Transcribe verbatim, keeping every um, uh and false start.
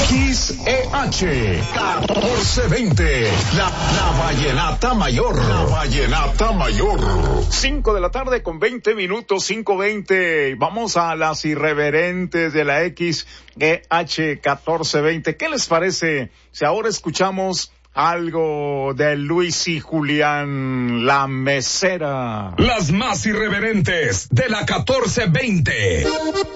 X E H catorce veinte, la, la vallenata mayor, la vallenata mayor. Cinco de la tarde con veinte minutos, cinco veinte. Vamos a las irreverentes de la X E H catorce veinte. ¿Qué les parece si ahora escuchamos algo de Luis y Julián, La Mesera? Las más irreverentes de la catorce veinte.